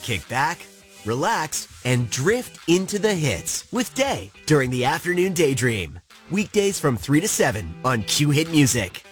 kick back, relax, and drift into the hits with Day during the Afternoon Daydream. Weekdays from 3 to 7 on Q Hit Music.